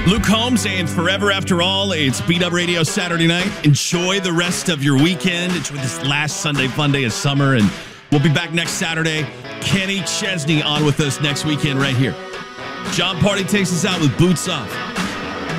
Luke Holmes and Forever After All. It's Beat Up Radio Saturday night. Enjoy the rest of your weekend. Enjoy this last Sunday fun day of summer. And we'll be back next Saturday. Kenny Chesney on with us next weekend right here. John Party takes us out with Boots Off.